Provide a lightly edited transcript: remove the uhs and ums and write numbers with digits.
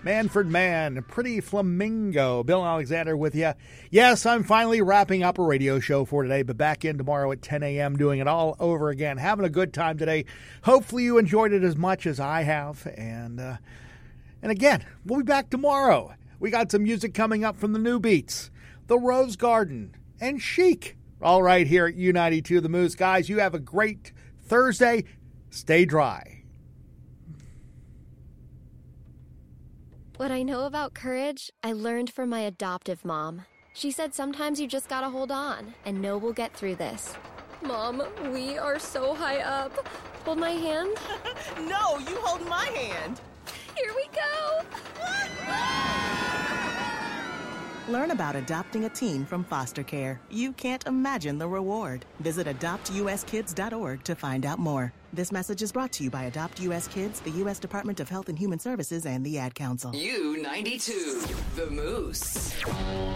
Manfred Mann, Pretty Flamingo. Bill Alexander with you. Yes, I'm finally wrapping up a radio show for today, but back in tomorrow at 10 a.m. doing it all over again. Having a good time today. Hopefully you enjoyed it as much as I have. And again, we'll be back tomorrow. We got some music coming up from the New Beats, the Rose Garden, and Chic. All right here at U92 The Moose. Guys, you have a great Thursday. Stay dry. What I know about courage, I learned from my adoptive mom. She said sometimes you just gotta hold on and know we'll get through this. Mom, we are so high up. Hold my hand. No, you hold my hand. Here we go. Learn about adopting a teen from foster care. You can't imagine the reward. Visit adoptuskids.org to find out more. This message is brought to you by Adopt U.S. Kids, the U.S. Department of Health and Human Services, and the Ad Council. U92, The Moose.